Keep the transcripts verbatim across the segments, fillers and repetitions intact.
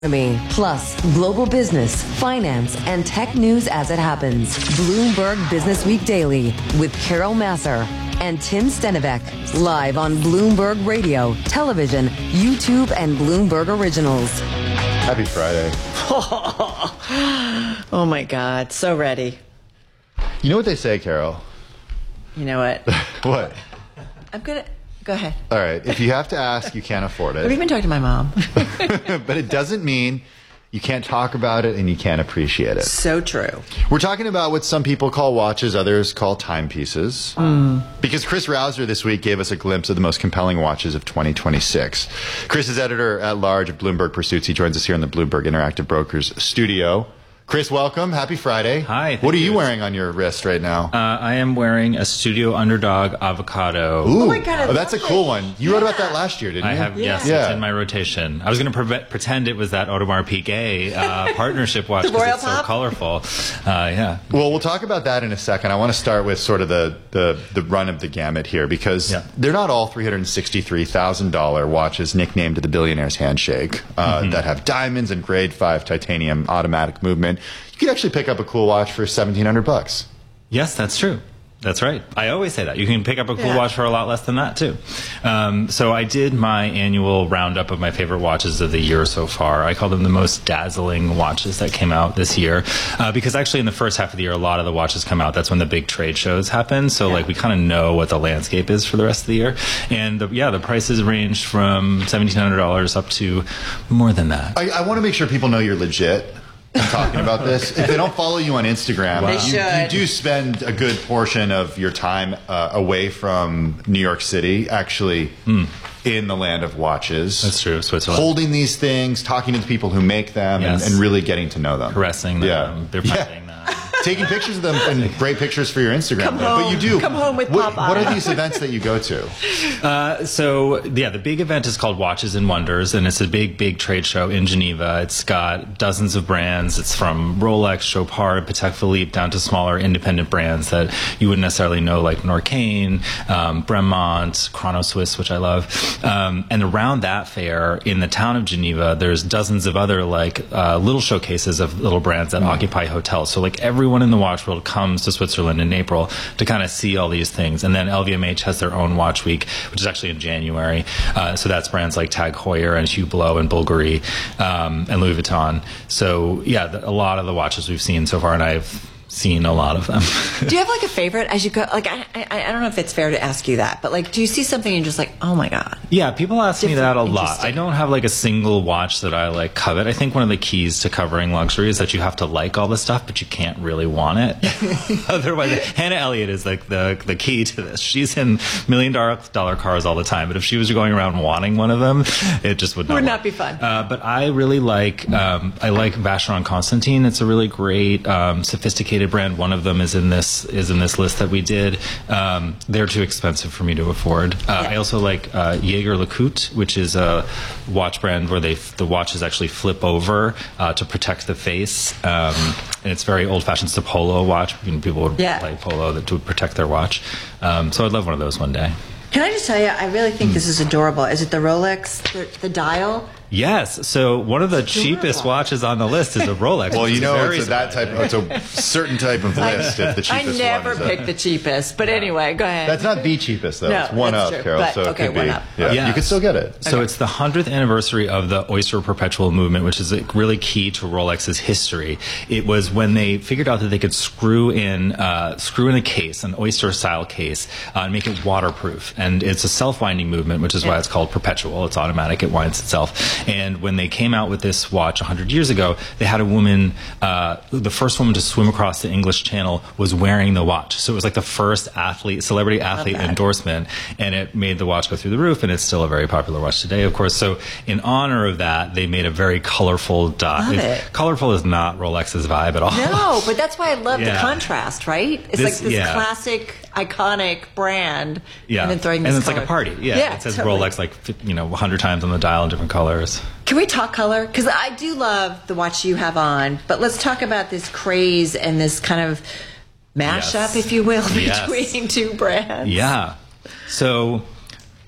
Plus, global business, finance, and tech news as it happens. Bloomberg Business Week Daily with Carol Massar and Tim Stenivek. Live on Bloomberg Radio, television, YouTube, and Bloomberg Originals. Happy Friday. Oh, my God. So ready. You know what they say, Carol? You know what? What? I'm going to... Go ahead. All right. If you have to ask, you can't afford it. Have you been talking to my mom? But it doesn't mean you can't talk about it and you can't appreciate it. So true. We're talking about what some people call watches, others call timepieces. Mm. Because Chris Rausser this week gave us a glimpse of the most compelling watches of twenty twenty-six. Chris is editor at large of Bloomberg Pursuits. He joins us here in the Bloomberg Interactive Brokers studio. Chris, welcome. Happy Friday. Hi. What are you you. wearing on your wrist right now? Uh, I am wearing a Studio Underdog avocado. Ooh. Oh my God, I oh, that's a love cool it. one. You Yeah. wrote about that last year, didn't you? I have, Yeah. yes, Yeah. it's in my rotation. I was going to pre- pretend it was that Audemars Piguet uh, partnership watch The because Royal it's so Pop? colorful. Uh, yeah. Well, we'll talk about that in a second. I want to start with sort of the, the, the run of the gamut here because Yeah. they're not all three hundred sixty-three thousand dollars watches nicknamed the billionaire's handshake uh, Mm-hmm. that have diamonds and grade five titanium automatic movement. You could actually pick up a cool watch for seventeen hundred bucks. Yes, that's true. That's right. I always say that. You can pick up a cool Yeah. watch for a lot less than that, too. Um, so I did my annual roundup of my favorite watches of the year so far. I call them the most dazzling watches that came out this year. Uh, because actually in the first half of the year, a lot of the watches come out. That's when the big trade shows happen. So Yeah. like we kind of know what the landscape is for the rest of the year. And the, yeah, the prices ranged from seventeen hundred dollars up to more than that. I, I want to make sure people know you're legit. I'm talking about this. If they don't follow you on Instagram, They you, should. you do spend a good portion of your time uh, away from New York City, actually in the land of watches. That's true, Switzerland. Holding these things, talking to the people who make them, Yes. and, and really getting to know them. Caressing them. Yeah. They're Yeah. petting them. Taking pictures of them and great pictures for your Instagram. Come but home. you do. Come home with what, Popeye. what are these events that you go to? Uh, so yeah, the big event is called Watches and Wonders, and it's a big, big trade show in Geneva. It's got dozens of brands. It's from Rolex, Chopard, Patek Philippe, down to smaller independent brands that you wouldn't necessarily know, like Norqain, um, Bremont, Chrono Swiss, which I love. Um, and around that fair in the town of Geneva, there's dozens of other like uh, little showcases of little brands that occupy hotels. So like everyone in the watch world comes to Switzerland in April to kind of see all these things. And then L V M H has their own watch week, which is actually in January. Uh, so that's brands like Tag Heuer and Hublot and Bulgari um, and Louis Vuitton. So yeah, the, a lot of the watches we've seen so far, and I've seen a lot of them. Do you have like a favorite as you go? Like, I, I, I don't know if it's fair to ask you that, but like, do you see something and you're just like, oh my God? Yeah, people ask me that a Different, lot. interesting. I don't have like a single watch that I like covet. I think one of the keys to covering luxury is that you have to like all the stuff, but you can't really want it. Otherwise, Hannah Elliott is like the the key to this. She's in million dollar dollar cars all the time, but if she was going around wanting one of them, it just would not Would work. not be fun. Uh, but I really like um, I like Vacheron Constantin. It's a really great, um, sophisticated brand. One of them is in this is in this list that we did. Um, they're too expensive for me to afford. Uh, I also like uh, Jaeger LeCoultre, which is a watch brand where they the watches actually flip over uh, to protect the face, um, and it's very old-fashioned. It's a polo watch. You know, people would Yeah. play polo that to protect their watch. Um, so I'd love one of those one day. Can I just tell you, I really think this is adorable. Is it the Rolex, the, the dial? Yes. So one of the cheapest watches on the list is a Rolex. Well, which you is know, very it's a, that type. It's a certain type of list. If the I cheapest never one is a- pick the cheapest, but anyway, go ahead. That's not the cheapest though. No, it's one that's up, true. Carol. But, so it okay, could one be. up. Yeah, Yeah. you can still get it. So it's the hundredth anniversary of the Oyster Perpetual movement, which is really key to Rolex's history. It was when they figured out that they could screw in, uh, screw in a case, an Oyster style case, uh, and make it waterproof. And it's a self-winding movement, which is why Yeah. it's called perpetual. It's automatic. It winds itself. And when they came out with this watch one hundred years ago, they had a woman, uh, the first woman to swim across the English Channel was wearing the watch. So it was like the first athlete, celebrity athlete that. endorsement, and it made the watch go through the roof, and it's still a very popular watch today, of course. So in honor of that, they made a very colorful dot. Love It's- it. Colorful is not Rolex's vibe at all. No, but that's why I love the Yeah. contrast, right? It's This- like this yeah. classic, iconic brand. Yeah, And then throwing and this it's like a color. party. Yeah, Yeah, it says totally. Rolex like you know one hundred times on the dial in different colors. Can we talk color? Because I do love the watch you have on, but let's talk about this craze and this kind of mashup, Yes. if you will, Yes. between two brands. Yeah. So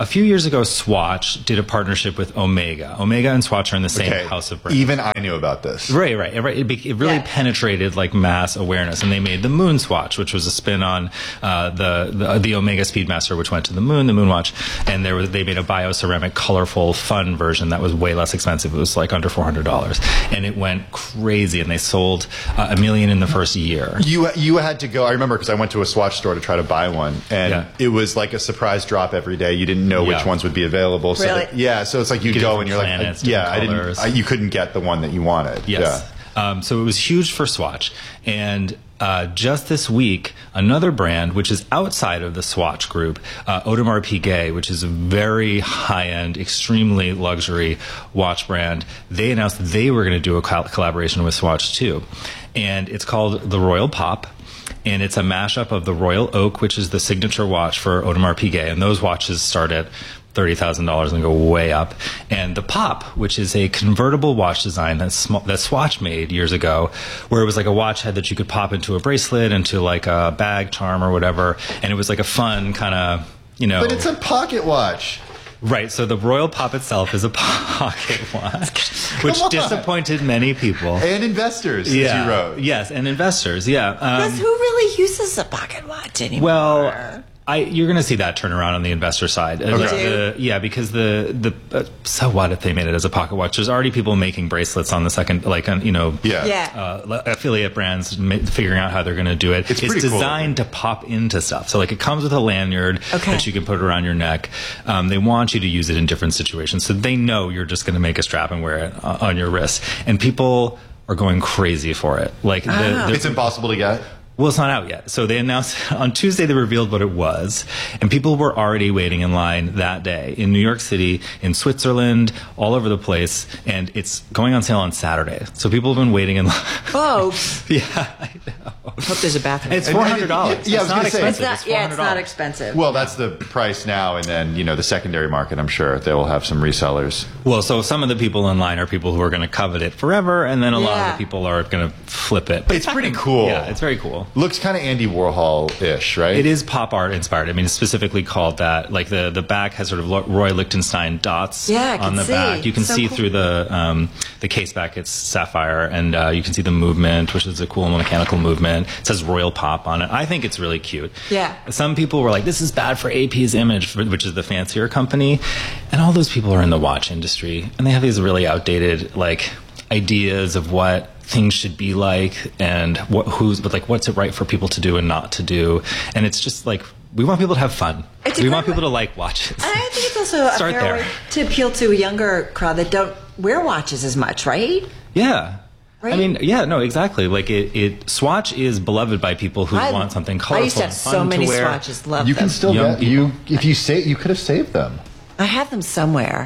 a few years ago, Swatch did a partnership with Omega. Omega and Swatch are in the same Okay. house of brands. Even I knew about this. Right, right, right. It, be, it really Yeah. penetrated like mass awareness, and they made the Moon Swatch, which was a spin on uh, the, the the Omega Speedmaster, which went to the moon, the Moon Watch, and there was they made a bioceramic, colorful, fun version that was way less expensive. It was like under four hundred dollars, and it went crazy, and they sold uh, a million in the first year. You you had to go. I remember because I went to a Swatch store to try to buy one, and Yeah. it was like a surprise drop every day. You didn't know which Yeah. ones would be available. So Really? that- yeah. So it's like you Get go different and you're like, planets, I, yeah, different I didn't. colors. I, you couldn't get the one that you wanted. Yes. Um, so it was huge for Swatch. And uh, just this week, another brand, which is outside of the Swatch group, uh, Audemars Piguet, which is a very high-end, extremely luxury watch brand, they announced they were going to do a col- collaboration with Swatch too. And it's called the Royal Pop. And it's a mashup of the Royal Oak, which is the signature watch for Audemars Piguet. And those watches start at thirty thousand dollars and go way up. And the Pop, which is a convertible watch design that, sm- that Swatch made years ago, where it was like a watch head that you could pop into a bracelet, into like a bag charm or whatever. And it was like a fun kind of, you know. But it's a pocket watch. Right, so the Royal Pop itself is a pocket watch, which on. disappointed many people. And investors, as you wrote. Yes, and investors, yeah. Um, Because who really uses a pocket watch anymore? Well, I, you're going to see that turn around on the investor side. Uh, Okay. the- yeah, because the the uh, so what if they made it as a pocket watch? There's already people making bracelets on the second, like on, you know, Yeah. Yeah. uh, affiliate brands ma- figuring out how they're going to do it. It's pretty cool. designed to pop into stuff. So like it comes with a lanyard Okay. that you can put around your neck. Um, they want you to use it in different situations, so they know you're just going to make a strap and wear it uh, on your wrist, and people are going crazy for it. Like the, the, It's impossible to get. well, it's not out yet. So they announced on Tuesday, they revealed what it was. And people were already waiting in line that day in New York City, in Switzerland, all over the place. And it's going on sale on Saturday. So people have been waiting in line. Folks, Yeah, I know. hope there's a bathroom. It's four hundred dollars. Yeah, I it's was not gonna say. It's expensive. not, yeah, it's not four hundred dollars. expensive. Well, that's the price now, and then you know the secondary market. I'm sure they will have some resellers. Well, so some of the people in line are people who are going to covet it forever. And then a lot Yeah. of the people are going to flip it. But It's pretty cool. Yeah, it's very cool. Looks kind of Andy Warhol-ish, right? It is pop art inspired. I mean, it's specifically called that. Like the, the back has sort of Lo- Roy Lichtenstein dots Yeah, I can on the see. back. You can So see cool. through the um, the case back. It's sapphire, and uh, you can see the movement, which is a cool mechanical movement. It says Royal Pop on it. I think it's really cute. Yeah. Some people were like, "This is bad for A P's image," which is the fancier company, and all those people are in the watch industry, and they have these really outdated like ideas of what things should be like and what who's but like what's it right for people to do and not to do, and it's just like we want people to have fun. It's a we great want people way- to like watches. And I think it's also a Start fair there. way to appeal to a younger crowd that don't wear watches as much, right? Yeah. Right? I mean, yeah, no, exactly. Like it, it Swatch is beloved by people who I- want something I colorful used to have and fun so many to wear. swatches. Love You them. can still Young get you if you say you could have saved them. I have them somewhere.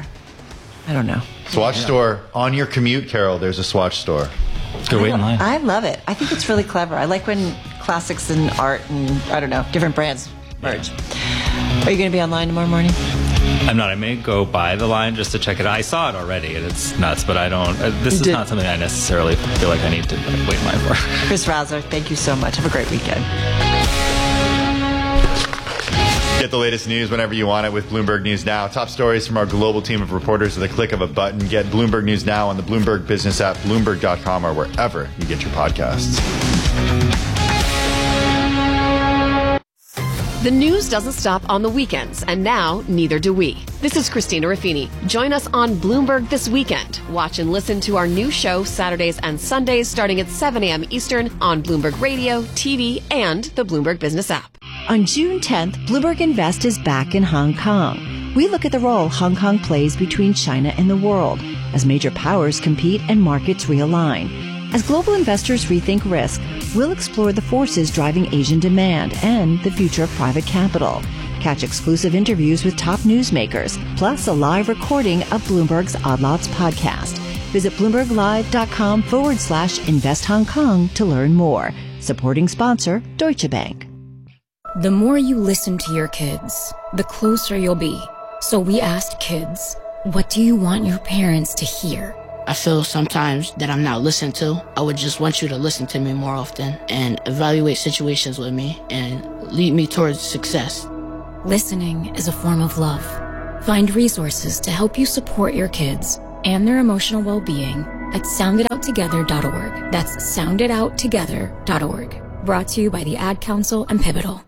I don't know. Swatch store on your commute, Carol. There's a Swatch store. Go wait in line. I love it. I think it's really clever. I like when classics and art and I don't know different brands merge. Are you going to be online tomorrow morning? I'm not. I may go by the line just to check it out. I saw it already, and it's nuts. But I don't. Uh, this You is did- not something I necessarily feel like I need to like, wait in line for. Chris Rausser, thank you so much. Have a great weekend. Get the latest news whenever you want it with Bloomberg News Now. Top stories from our global team of reporters at the click of a button. Get Bloomberg News Now on the Bloomberg Business app, Bloomberg dot com, or wherever you get your podcasts. The news doesn't stop on the weekends, and now neither do we. This is Christina Raffini. Join us on Bloomberg this weekend. Watch and listen to our new show Saturdays and Sundays starting at seven a.m. Eastern on Bloomberg Radio, T V, and the Bloomberg Business app. On June tenth, Bloomberg Invest is back in Hong Kong. We look at the role Hong Kong plays between China and the world as major powers compete and markets realign. As global investors rethink risk, we'll explore the forces driving Asian demand and the future of private capital. Catch exclusive interviews with top newsmakers, plus a live recording of Bloomberg's Odd Lots podcast. Visit bloomberglive.com forward slash invest Hong Kong to learn more. Supporting sponsor, Deutsche Bank. The more you listen to your kids, the closer you'll be. So we asked kids, what do you want your parents to hear? I feel sometimes that I'm not listened to. I would just want you to listen to me more often and evaluate situations with me and lead me towards success. Listening is a form of love. Find resources to help you support your kids and their emotional well-being at sound it out together dot org. That's sound it out together dot org. Brought to you by the Ad Council and Pivotal.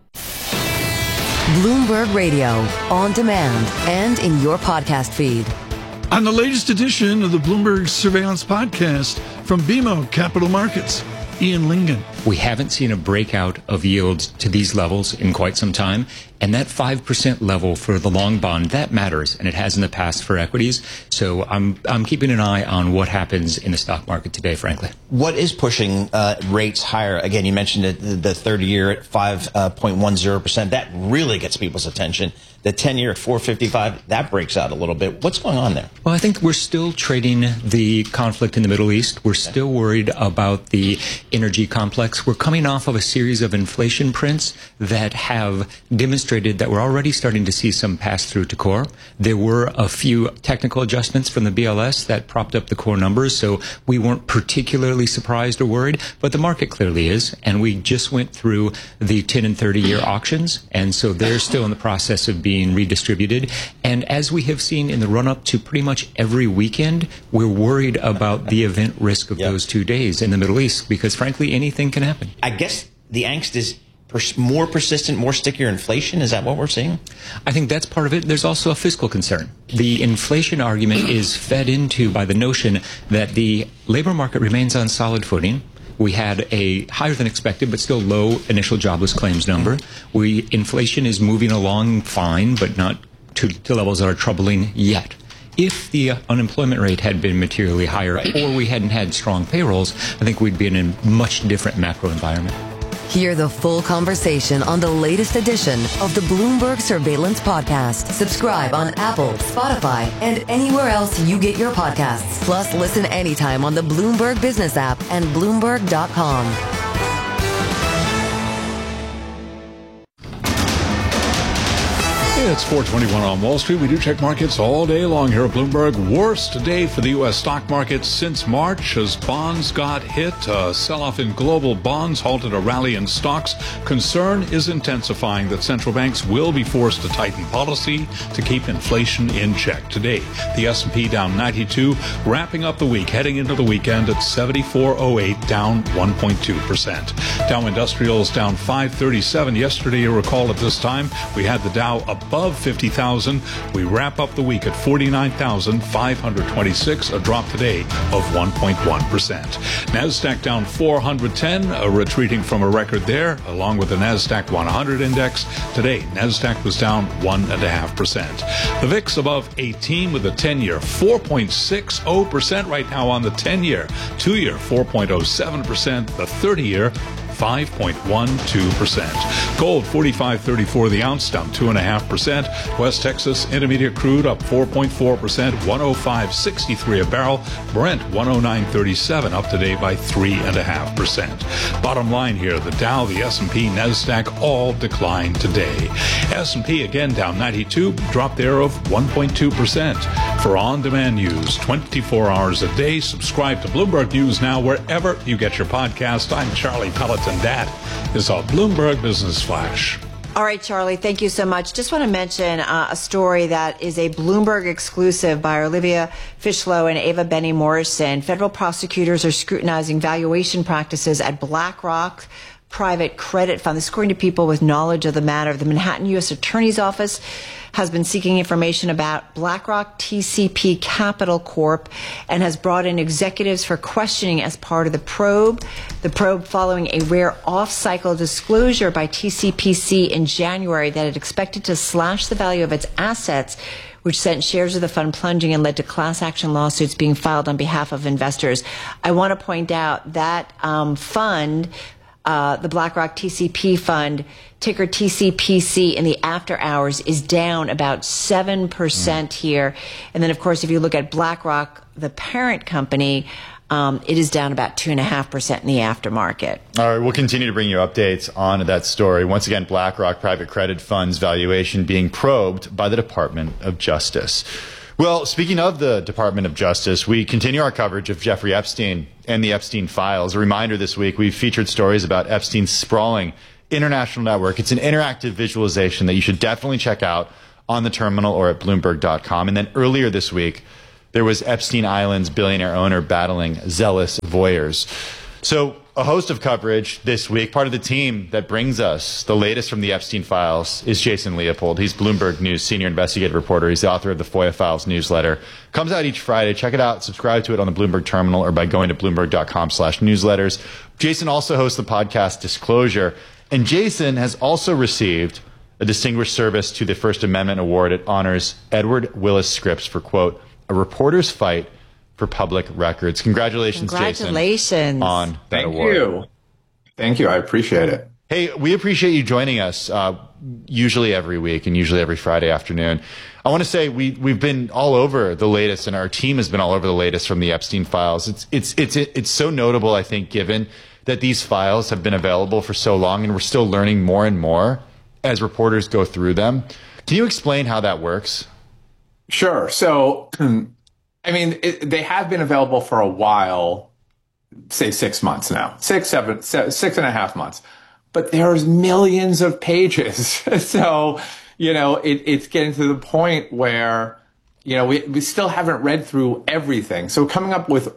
Bloomberg Radio, on demand and in your podcast feed. On the latest edition of the Bloomberg Surveillance Podcast from B M O Capital Markets, Ian Lingen. We haven't seen a breakout of yields to these levels in quite some time. And that five percent level for the long bond, that matters, and it has in the past for equities. So I'm I'm keeping an eye on what happens in the stock market today, frankly. What is pushing uh, rates higher? Again, you mentioned it, the thirty-year at five point one zero percent. That really gets people's attention. The ten-year at four fifty-five, that breaks out a little bit. What's going on there? Well, I think we're still trading the conflict in the Middle East. We're still worried about the energy complex. We're coming off of a series of inflation prints that have demonstrated that we're already starting to see some pass-through to core. There were a few technical adjustments from the B L S that propped up the core numbers, so we weren't particularly surprised or worried, but the market clearly is, and we just went through the ten and thirty-year auctions, and so they're still in the process of being redistributed. And as we have seen in the run-up to pretty much every weekend, we're worried about the event risk of yep. those two days in the Middle East, because frankly, anything can happen. I guess the angst is Pers- more persistent, more stickier inflation? Is that what we're seeing? I think that's part of it. There's also a fiscal concern. The inflation argument is fed into by the notion that the labor market remains on solid footing. We had a higher than expected but still low initial jobless claims number. We inflation is moving along fine, but not to, to levels that are troubling yet. If the unemployment rate had been materially higher right. or we hadn't had strong payrolls, I think we'd be in a much different macro environment. Hear the full conversation on the latest edition of the Bloomberg Surveillance Podcast. Subscribe on Apple, Spotify, and anywhere else you get your podcasts. Plus, listen anytime on the Bloomberg Business app and Bloomberg dot com. It's four twenty-one on Wall Street. We do check markets all day long here at Bloomberg. Worst day for the U S stock market since March as bonds got hit. A sell-off in global bonds halted a rally in stocks. Concern is intensifying that central banks will be forced to tighten policy to keep inflation in check. Today, the S and P down ninety-two, wrapping up the week, heading into the weekend at seventy-four oh eight, down one point two percent. Dow Industrials down five thirty-seven. Yesterday, you recall at this time, we had the Dow above fifty thousand. We wrap up the week at forty-nine thousand five hundred twenty-six, a drop today of one point one percent. NASDAQ down four hundred ten, uh, retreating from a record there, along with the NASDAQ one hundred index. Today, NASDAQ was down one point five percent. The V I X above eighteen with a ten-year four point six zero percent right now on the ten-year. Two-year four point zero seven percent. The thirty-year five point one two percent. Gold forty-five thirty-four the ounce, down two point five percent. West Texas Intermediate crude up four point four percent, one oh five sixty-three a barrel. Brent one oh nine thirty-seven, up today by three point five percent. Bottom line here, the Dow, the S and P, NASDAQ all declined today. S and P again down ninety-two, drop there of one point two percent. For on-demand news twenty-four hours a day, subscribe to Bloomberg News now wherever you get your podcast. I'm Charlie Pelleton. That is a Bloomberg Business Flash. All right, Charlie, thank you so much. Just want to mention uh, a story that is a Bloomberg exclusive by Olivia Fishlow and Ava Benny Morrison. Federal prosecutors are scrutinizing valuation practices at BlackRock Private Credit Fund. This is according to people with knowledge of the matter. The Manhattan U S Attorney's Office has been seeking information about BlackRock T C P Capital Corp and has brought in executives for questioning as part of the probe. The probe following a rare off-cycle disclosure by T C P C in January that it expected to slash the value of its assets, which sent shares of the fund plunging and led to class action lawsuits being filed on behalf of investors. I want to point out that um, fund, uh, the BlackRock T C P fund, ticker T C P C in the after hours, is down about seven percent mm. here. And then, of course, if you look at BlackRock, the parent company, um, it is down about two point five percent in the aftermarket. All right, we'll continue to bring you updates on that story. Once again, BlackRock Private Credit Fund's valuation being probed by the Department of Justice. Well, speaking of the Department of Justice, we continue our coverage of Jeffrey Epstein and the Epstein files. A reminder this week, we've featured stories about Epstein's sprawling international network. It's an interactive visualization that you should definitely check out on the terminal or at Bloomberg dot com. And then earlier this week, there was Epstein Island's billionaire owner battling zealous voyeurs. So a host of coverage this week. Part of the team that brings us the latest from the Epstein files is Jason Leopold. He's Bloomberg News senior investigative reporter. He's the author of the FOIA Files newsletter. Comes out each Friday. Check it out. Subscribe to it on the Bloomberg terminal or by going to Bloomberg dot com slash newsletters. Jason also hosts the podcast Disclosure. And Jason has also received a Distinguished Service to the First Amendment Award. It honors Edward Willis Scripps for, quote, a reporter's fight for public records. Congratulations, Congratulations. Jason, on that Thank award. you. Thank you. I appreciate it. Hey, we appreciate you joining us, uh, usually every week and usually every Friday afternoon. I want to say we, we've been all over the latest, and our team has been all over the latest from the Epstein files. It's, it's, it's, it's so notable, I think, given that these files have been available for so long, and we're still learning more and more as reporters go through them. Can you explain how that works? Sure. So, I mean, it, they have been available for a while, say six months now, six, seven, seven six and a half months. But there's millions of pages. So, you know, it, it's getting to the point where, you know, we, we still haven't read through everything. So coming up with,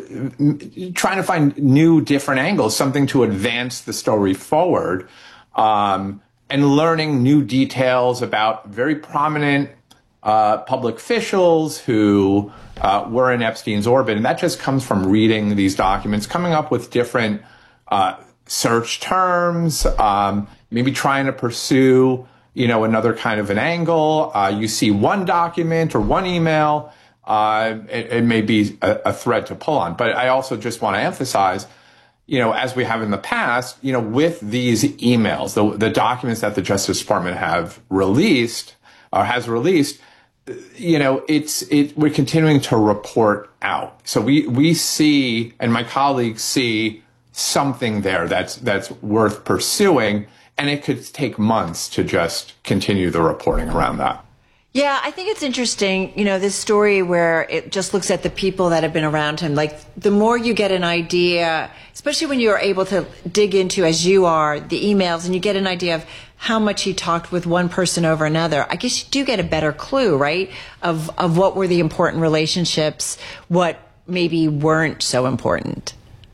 uh, trying to find new, different angles, something to advance the story forward, um, and learning new details about very prominent uh, public officials who uh, were in Epstein's orbit. And that just comes from reading these documents, coming up with different uh, search terms, um, maybe trying to pursue, you know, another kind of an angle. Uh, you see one document or one email, uh, it, it may be a, a thread to pull on. But I also just want to emphasize, you know, as we have in the past, you know, with these emails, the, the documents that the Justice Department have released or has released, you know, it's it. We're continuing to report out. So we we see, and my colleagues see something there that's that's worth pursuing, and it could take months to just continue the reporting around that. Yeah, I think it's interesting, you know, this story where it just looks at the people that have been around him. Like, the more you get an idea, especially when you're able to dig into, as you are, the emails, and you get an idea of how much he talked with one person over another, I guess you do get a better clue, right, of, of what were the important relationships, what maybe weren't so important.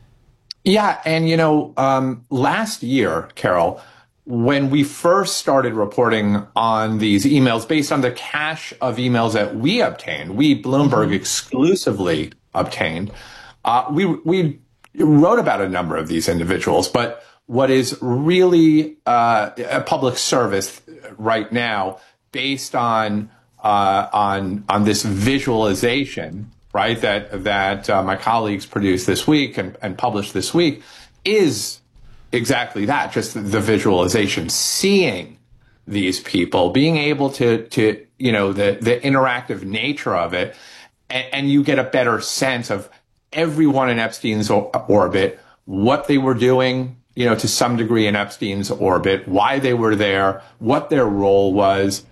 Yeah, and, you know, um, last year, Carol, when we first started reporting on these emails based on the cache of emails that we obtained, we Bloomberg mm-hmm. exclusively obtained, uh, we we wrote about a number of these individuals. But what is really uh, a public service right now, based on uh, on on this visualization, right, that that uh, my colleagues produced this week and, and published this week, is exactly that, just the visualization, seeing these people, being able to, to you know, the, the interactive nature of it, and, and you get a better sense of everyone in Epstein's orbit, what they were doing, you know, to some degree in Epstein's orbit, why they were there, what their role was.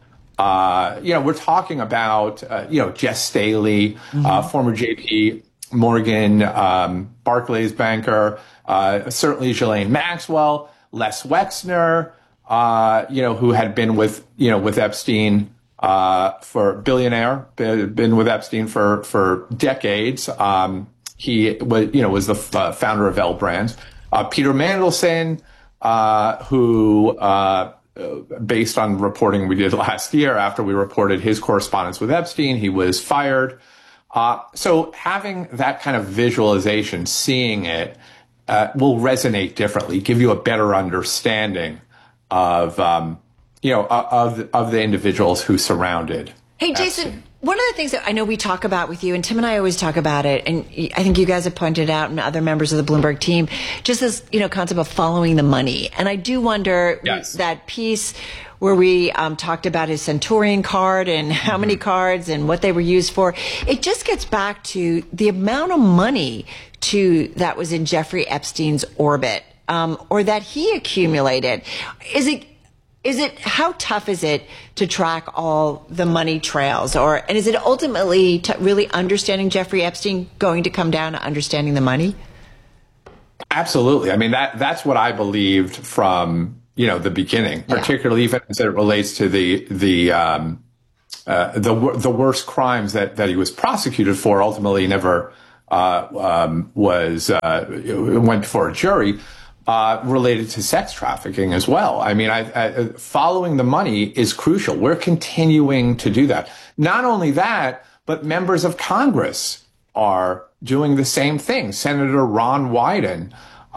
Uh, you know, we're talking about, uh, you know, Jess Staley, mm-hmm. uh, former J P Morgan, um, Barclays banker, uh, certainly Ghislaine Maxwell, Les Wexner, uh, you know, who had been with, you know, with Epstein, uh, for billionaire, been with Epstein for, for decades. Um, he was, you know, was the uh, founder of L Brands. Uh, Peter Mandelson, uh, who, uh, based on reporting we did last year, after we reported his correspondence with Epstein, he was fired. Uh, so having that kind of visualization, seeing it, uh, will resonate differently, give you a better understanding of, um, you know, of, of the individuals who surrounded Hey, Jason, Epstein. One of the things that I know we talk about with you, and Tim and I always talk about it, and I think you guys have pointed out, and other members of the Bloomberg team, just this, you know, concept of following the money. And I do wonder, yes. that piece where we um, talked about his Centurion card and how many cards and what they were used for, it just gets back to the amount of money to that was in Jeffrey Epstein's orbit, um, or that he accumulated. Is it Is it, how tough is it to track all the money trails? Or, and is it ultimately to really understanding Jeffrey Epstein going to come down to understanding the money? Absolutely. I mean, that, that's what I believed from, you know, the beginning, particularly yeah. even as it relates to the, the, um, uh, the the worst crimes that that he was prosecuted for ultimately never uh, um, was uh, went before a jury. Uh, related to sex trafficking as well. I mean, I, I, following the money is crucial. We're continuing to do that. Not only that, but members of Congress are doing the same thing. Senator Ron Wyden, uh,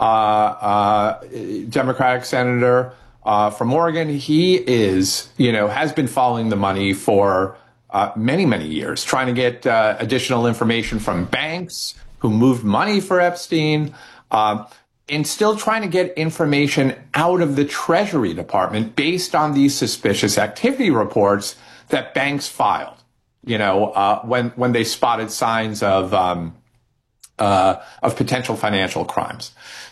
uh, Democratic senator uh, from Oregon, he is, you know, has been following the money for uh, many, many years, trying to get uh, additional information from banks who moved money for Epstein. Uh, and still trying to get information out of the Treasury Department based on these suspicious activity reports that banks filed, you know, uh, when, when they spotted signs of, um, uh, of potential financial crimes.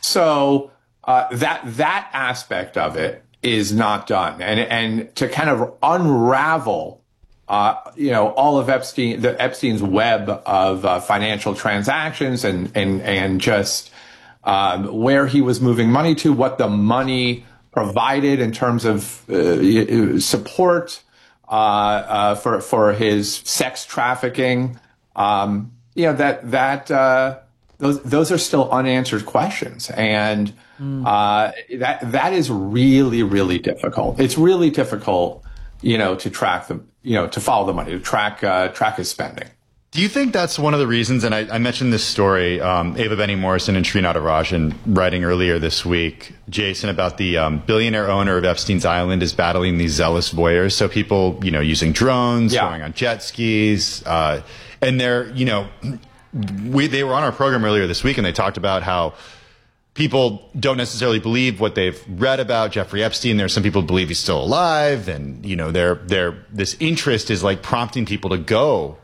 So, uh, that, that aspect of it is not done. And, and to kind of unravel, uh, you know, all of Epstein, the Epstein's web of, uh, financial transactions and, and, and just, Um, where he was moving money to, what the money provided in terms of uh, support uh, uh, for for his sex trafficking. Um, you know that that uh, those those are still unanswered questions, and mm. uh, that that is really really difficult. It's really difficult, you know, to track the you know to follow the money, to track uh, track his spending. Do you think that's one of the reasons, and I, I mentioned this story, um, Ava Benny Morrison and Sri Natarajan writing earlier this week, Jason, about the um, billionaire owner of Epstein's Island is battling these zealous voyeurs. So people, you know, using drones, yeah. going on jet skis, uh, and they're, you know, we, they were on our program earlier this week and they talked about how people don't necessarily believe what they've read about Jeffrey Epstein. There's some people who believe he's still alive, and, you know, they're, they're, this interest is like prompting people to go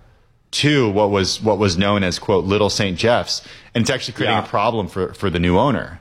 to what was what was known as, quote, Little Saint Jeff's, and it's actually creating yeah. a problem for for the new owner.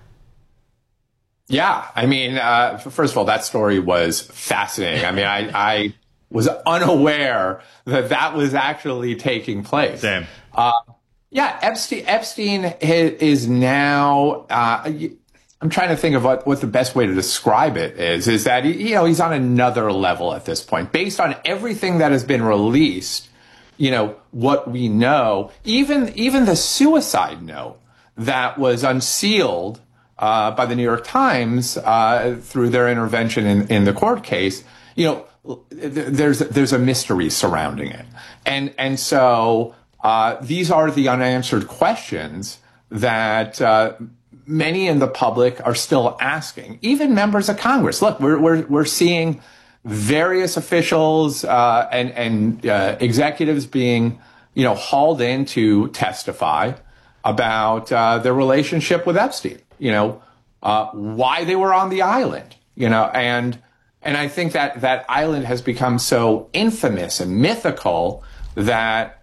Yeah, I mean, uh, first of all, that story was fascinating. I mean, I, I was unaware that that was actually taking place. Same. Uh, yeah, Epstein Epstein is now. Uh, I'm trying to think of what, what the best way to describe it is. Is that he, you know he's on another level at this point, based on everything that has been released. You know, what we know, even even the suicide note that was unsealed uh, by the New York Times uh, through their intervention in, in the court case, you know, there's there's a mystery surrounding it. And and so uh, these are the unanswered questions that uh, many in the public are still asking, even members of Congress. Look, we're we're we're seeing various officials uh, and, and uh, executives being, you know, hauled in to testify about uh, their relationship with Epstein, you know, uh, why they were on the island, you know, and and I think that that island has become so infamous and mythical that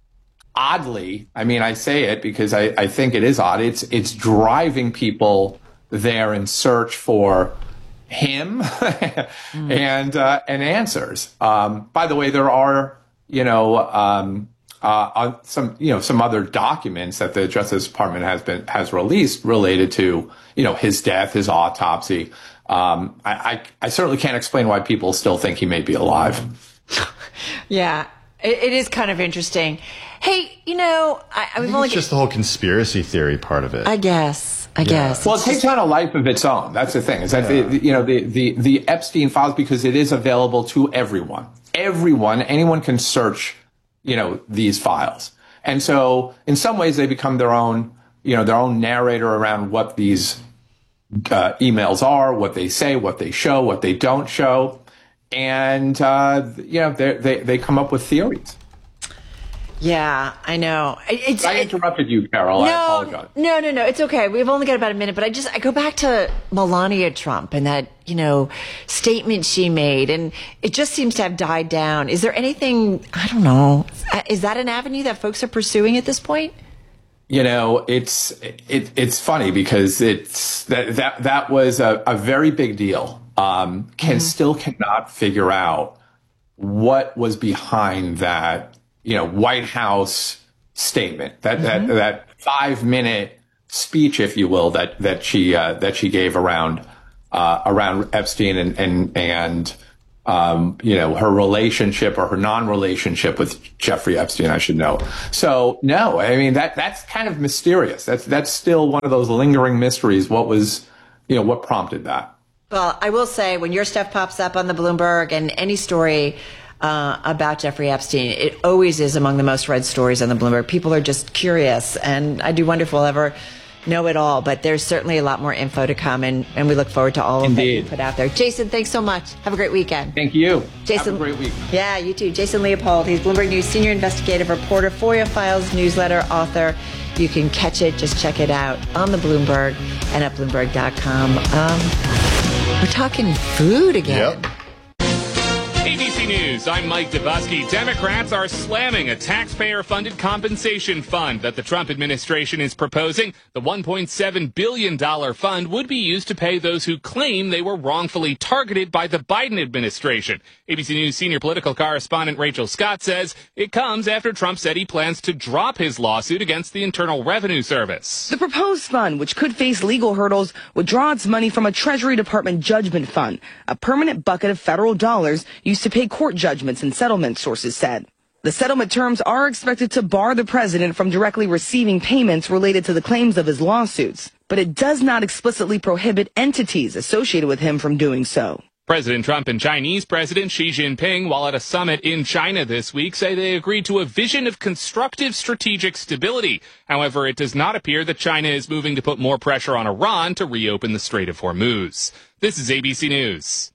oddly, I mean, I say it because I, I think it is odd, it's it's driving people there in search for him mm. and uh, and answers. Um, by the way, there are you know um, uh, some you know some other documents that the Justice Department has been has released related to you know his death, his autopsy. Um, I, I I certainly can't explain why people still think he may be alive. Yeah, it, it is kind of interesting. Hey, you know, I, I we've only it's just the whole conspiracy theory part of it. I guess. I yeah. guess. Well, it takes on a life of its own. That's the thing. Is that yeah. the, the, you know the, the the Epstein files, because it is available to everyone. Everyone, anyone can search, you know, these files, and so in some ways they become their own, you know, their own narrator around what these uh, emails are, what they say, what they show, what they don't show, and uh, you know they they they come up with theories. Yeah, I know. It's, I interrupted you, Carol. No, I apologize. No, no, no. It's okay. We've only got about a minute, but I just I go back to Melania Trump and that you know statement she made, and it just seems to have died down. Is there anything? I don't know. Is that an avenue that folks are pursuing at this point? You know, it's it, it's funny because it's that that that was a, a very big deal. Um, can mm-hmm. still cannot figure out what was behind that. You know, White House statement, that, mm-hmm. that, that five minute speech, if you will, that, that she, uh, that she gave around, uh, around Epstein and, and, and, um, you know, her relationship or her non-relationship with Jeffrey Epstein, I should know. So no, I mean, that, that's kind of mysterious. That's, that's still one of those lingering mysteries. What was, you know, what prompted that? Well, I will say when your stuff pops up on the Bloomberg and any story uh, about Jeffrey Epstein, it always is among the most read stories on the Bloomberg. People are just curious, and I do wonder if we'll ever know it all, but there's certainly a lot more info to come, and, and we look forward to all of it you put out there. Jason, thanks so much. Have a great weekend. Thank you. Jason, have a great week. Yeah, you too. Jason Leopold, he's Bloomberg News senior investigative reporter, FOIA Files newsletter author. You can catch it, just check it out on the Bloomberg and at Bloomberg dot com. Um, we're talking food again. Yep. A B C News, I'm Mike Dubusky. Democrats are slamming a taxpayer-funded compensation fund that the Trump administration is proposing. The one point seven billion dollars fund would be used to pay those who claim they were wrongfully targeted by the Biden administration. A B C News senior political correspondent Rachel Scott says it comes after Trump said he plans to drop his lawsuit against the Internal Revenue Service. The proposed fund, which could face legal hurdles, would draw its money from a Treasury Department judgment fund, a permanent bucket of federal dollars used to pay court judgments and settlements, sources said. The settlement terms are expected to bar the president from directly receiving payments related to the claims of his lawsuits, but it does not explicitly prohibit entities associated with him from doing so. President Trump and Chinese President Xi Jinping, while at a summit in China this week, say they agreed to a vision of constructive strategic stability. However, it does not appear that China is moving to put more pressure on Iran to reopen the Strait of Hormuz. This is A B C News.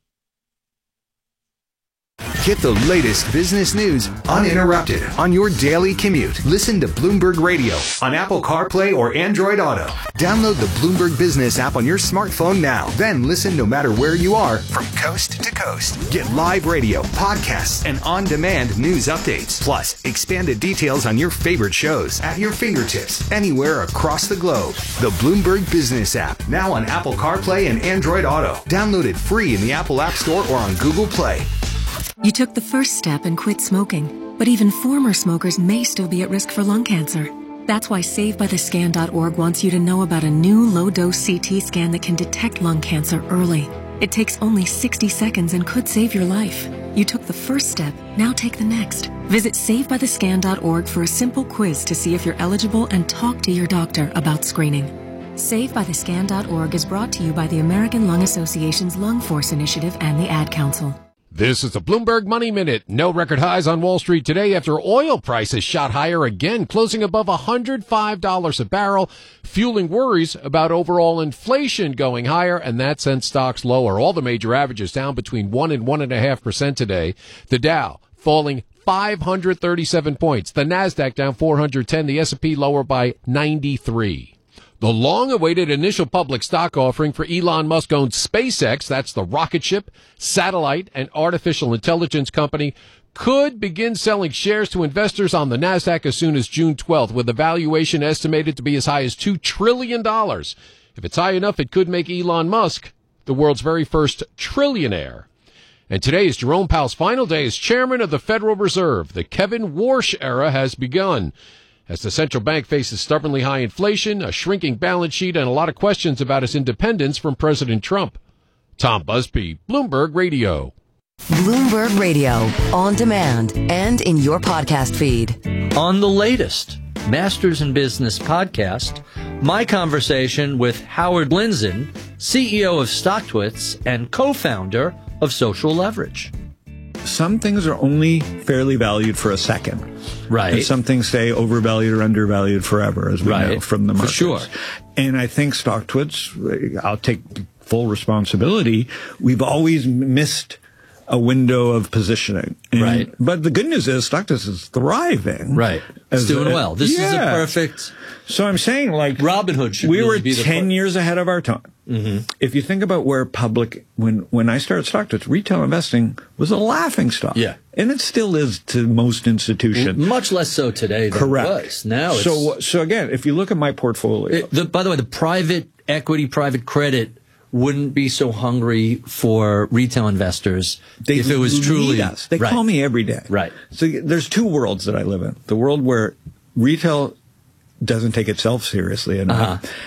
Get the latest business news uninterrupted on your daily commute. Listen to Bloomberg Radio on Apple CarPlay or Android Auto. Download the Bloomberg Business app on your smartphone now. Then listen no matter where you are from coast to coast. Get live radio, podcasts, and on-demand news updates. Plus, expanded details on your favorite shows at your fingertips anywhere across the globe. The Bloomberg Business app, now on Apple CarPlay and Android Auto. Download it free in the Apple App Store or on Google Play. You took the first step and quit smoking, but even former smokers may still be at risk for lung cancer. That's why Save By The Scan dot org wants you to know about a new low-dose C T scan that can detect lung cancer early. It takes only sixty seconds and could save your life. You took the first step, now take the next. Visit Save By The Scan dot org for a simple quiz to see if you're eligible and talk to your doctor about screening. Save By The Scan dot org is brought to you by the American Lung Association's Lung Force Initiative and the Ad Council. This is the Bloomberg Money Minute. No record highs on Wall Street today after oil prices shot higher again, closing above one hundred five dollars a barrel, fueling worries about overall inflation going higher, and that sent stocks lower. All the major averages down between one and one and a half percent today. The Dow falling five hundred thirty-seven points. The Nasdaq down four hundred ten. The S and P lower by ninety-three. The long-awaited initial public stock offering for Elon Musk-owned SpaceX, that's the rocket ship, satellite, and artificial intelligence company, could begin selling shares to investors on the Nasdaq as soon as June twelfth, with a valuation estimated to be as high as two trillion dollars. If it's high enough, it could make Elon Musk the world's very first trillionaire. And today is Jerome Powell's final day as chairman of the Federal Reserve. The Kevin Warsh era has begun, as the central bank faces stubbornly high inflation, a shrinking balance sheet, and a lot of questions about its independence from President Trump. Tom Busby, Bloomberg Radio. Bloomberg Radio, on demand and in your podcast feed. On the latest Masters in Business podcast, my conversation with Howard Lindzen, C E O of StockTwits and co-founder of Social Leverage. Some things are only fairly valued for a second. Right. And some things stay overvalued or undervalued forever, as we right. know from the markets. For sure. And I think StockTwits, I'll take full responsibility, we've always missed a window of positioning. And, right. But the good news is StockTwits is thriving. Right. It's doing a, well. This yeah. is a perfect... So I'm saying, like... Robinhood should We really were be the ten part. years ahead of our time. Mm-hmm. If you think about where public... When, when I started StockTwits, retail investing was a laughing stock. Yeah. And it still is to most institutions. Much less so today than Correct. it was. Now it's... So, so again, if you look at my portfolio... It, the, by the way, the private equity, private credit wouldn't be so hungry for retail investors they if it was truly... us. They right. call me every day. Right. So there's two worlds that I live in. The world where retail doesn't take itself seriously enough. Uh-huh.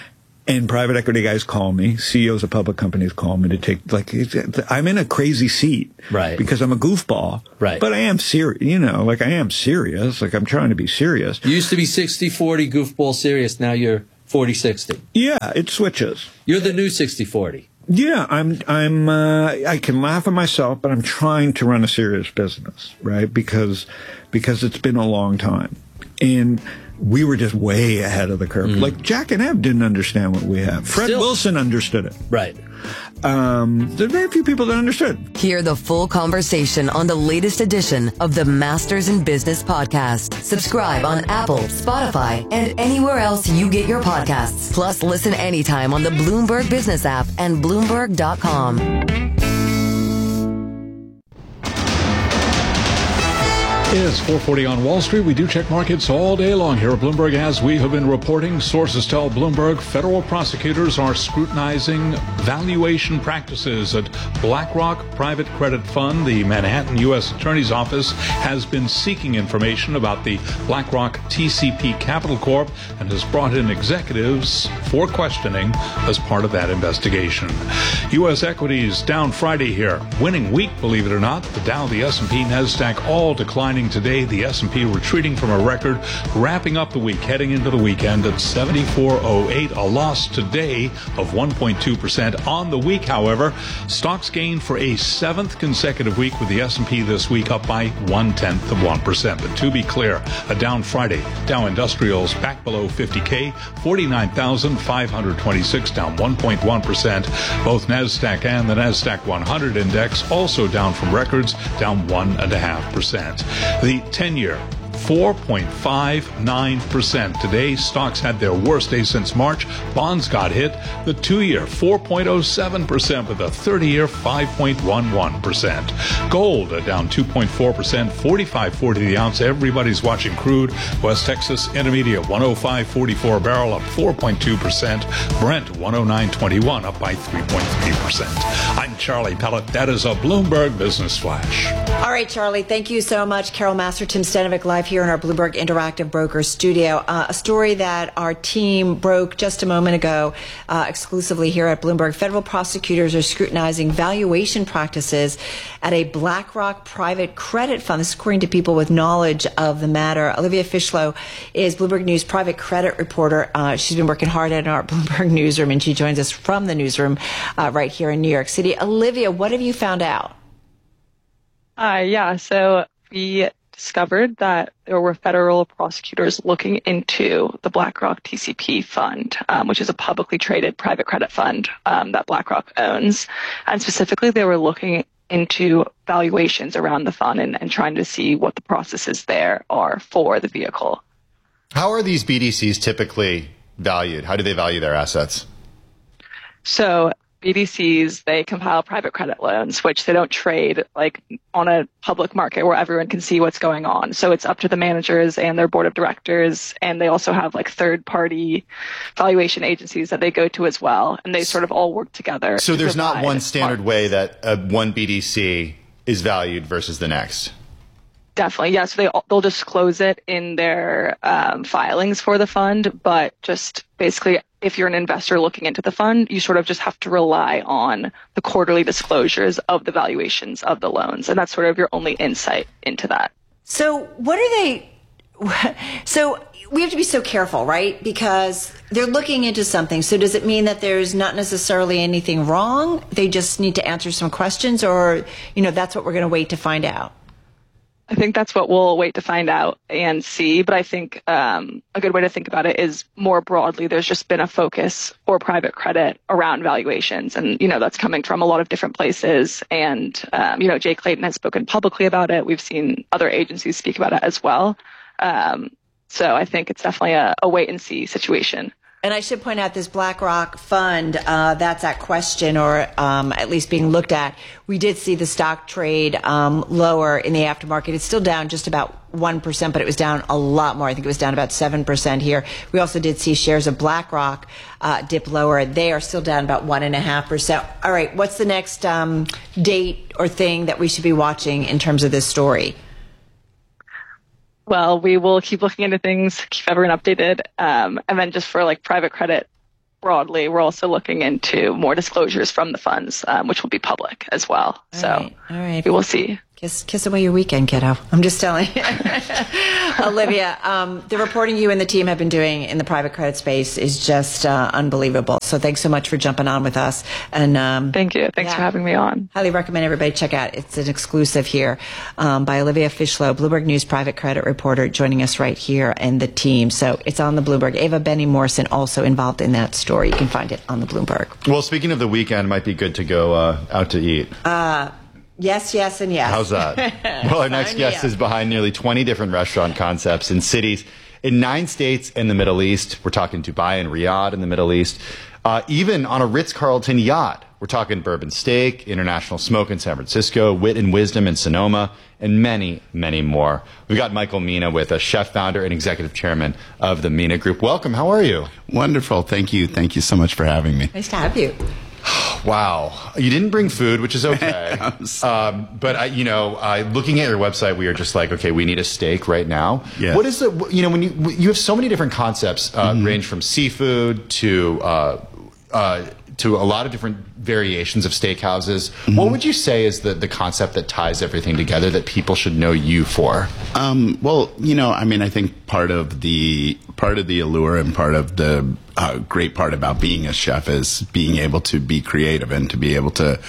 And private equity guys call me, C E Os of public companies call me to take, like, I'm in a crazy seat. Right. Because I'm a goofball. Right. But I am serious, you know, like I am serious. Like I'm trying to be serious. You used to be sixty forty goofball serious. Now you're forty sixty. Yeah, it switches. You're the new sixty forty. Yeah, I'm, I'm, uh, I can laugh at myself, but I'm trying to run a serious business, right? Because, because it's been a long time. And we were just way ahead of the curve. Mm. Like Jack and Ev didn't understand what we have. Fred Still. Wilson understood it. Right. Um, there are very few people that understood. Hear the full conversation on the latest edition of the Masters in Business podcast. Subscribe on Apple, Spotify, and anywhere else you get your podcasts. Plus, listen anytime on the Bloomberg Business app and Bloomberg dot com. It's four forty on Wall Street. We do check markets all day long here at Bloomberg. As we have been reporting, sources tell Bloomberg federal prosecutors are scrutinizing valuation practices at BlackRock Private Credit Fund. The Manhattan U S Attorney's Office has been seeking information about the BlackRock T C P Capital Corp and has brought in executives for questioning as part of that investigation. U S equities down Friday here. Winning week, believe it or not. The Dow, the S and P, NASDAQ all declining today. The S and P retreating from a record, wrapping up the week, heading into the weekend at seventy-four oh eight, a loss today of one point two percent. On the week, however, stocks gained for a seventh consecutive week, with the S and P this week up by one-tenth of one percent. But to be clear, a down Friday. Dow Industrials back below fifty K, forty-nine thousand five hundred twenty-six, down one point one percent. Both NASDAQ and the NASDAQ one hundred index also down from records, down one point five percent. The ten-year, four point five nine percent. Today, stocks had their worst day since March. Bonds got hit. The two-year, four point oh seven percent, with the thirty-year, five point one one percent. Gold down two point four percent, forty-five forty the ounce. Everybody's watching crude. West Texas Intermediate, one oh five forty-four a barrel, up four point two percent. Brent, one oh nine twenty-one, up by three point three percent. I'm Charlie Pellet. That is a Bloomberg Business Flash. All right, Charlie, thank you so much. Carol Master, Tim Stenovic, live here in our Bloomberg Interactive Brokers studio. Uh, a story that our team broke just a moment ago, uh, exclusively here at Bloomberg. Federal prosecutors are scrutinizing valuation practices at a BlackRock private credit fund. This is according to people with knowledge of the matter. Olivia Fishlow is Bloomberg News private credit reporter. Uh, she's been working hard at our Bloomberg newsroom, and she joins us from the newsroom uh, right here in New York City. Olivia, what have you found out? Uh, yeah, so we discovered that there were federal prosecutors looking into the BlackRock T C P fund, um, which is a publicly traded private credit fund um, that BlackRock owns. And specifically, they were looking into valuations around the fund and, and trying to see what the processes there are for the vehicle. How are these B D Cs typically valued? How do they value their assets? So B D Cs, they compile private credit loans, which they don't trade like on a public market where everyone can see what's going on. So it's up to the managers and their board of directors. And they also have like third party valuation agencies that they go to as well. And they sort of all work together. So there's not one standard way that uh, one B D C is valued versus the next. Definitely. Yeah. So they, they'll disclose it in their um, filings for the fund, but just basically, if you're an investor looking into the fund, you sort of just have to rely on the quarterly disclosures of the valuations of the loans. And that's sort of your only insight into that. So what are they? So we have to be so careful, right? Because they're looking into something. So does it mean that there's not necessarily anything wrong? They just need to answer some questions, or, you know, that's what we're going to wait to find out? I think that's what we'll wait to find out and see. But I think um, a good way to think about it is more broadly, there's just been a focus for private credit around valuations. And, you know, that's coming from a lot of different places. And, um, you know, Jay Clayton has spoken publicly about it. We've seen other agencies speak about it as well. Um, so I think it's definitely a, a wait and see situation. And I should point out this BlackRock fund, uh, that's at question, or um, at least being looked at. We did see the stock trade um, lower in the aftermarket. It's still down just about one percent, but it was down a lot more. I think it was down about seven percent here. We also did see shares of BlackRock uh, dip lower. They are still down about one point five percent. All right, what's the next um, date or thing that we should be watching in terms of this story? Well, we will keep looking into things, keep everyone updated. Um, and then just for like private credit broadly, we're also looking into more disclosures from the funds, um, which will be public as well. All so right. All right. we will see. Kiss, kiss away your weekend, kiddo. I'm just telling you. Olivia, um, the reporting you and the team have been doing in the private credit space is just uh, unbelievable. So thanks so much for jumping on with us. And um, Thank you. Thanks yeah, for having me on. Highly recommend everybody check out. It's an exclusive here um, by Olivia Fishlow, Bloomberg News private credit reporter, joining us right here and the team. So it's on the Bloomberg. Ava Benny Morrison also involved in that story. You can find it on the Bloomberg. Well, speaking of the weekend, it might be good to go uh, out to eat. Uh, Yes, yes, and yes. How's that? Well, our next guest is behind nearly twenty different restaurant concepts in cities in nine states in the Middle East. We're talking Dubai and Riyadh in the Middle East. Uh, even on a Ritz-Carlton yacht. We're talking Bourbon Steak, International Smoke in San Francisco, Wit and Wisdom in Sonoma, and many, many more. We've got Michael Mina with us, chef founder and executive chairman of the Mina Group. Welcome. How are you? Wonderful. Thank you. Thank you so much for having me. Nice to have you. Wow. You didn't bring food, which is okay. um, but, I, you know, uh, looking at your website, we are just like, okay, we need a steak right now. Yes. What is the, you know, when you, you have so many different concepts, uh, mm-hmm. range from seafood to, uh, uh, to a lot of different variations of steakhouses. Mm-hmm. What would you say is the, the concept that ties everything together that people should know you for? Um, well, you know, I mean, I think part of the part of the allure and part of the uh, great part about being a chef is being able to be creative and to be able to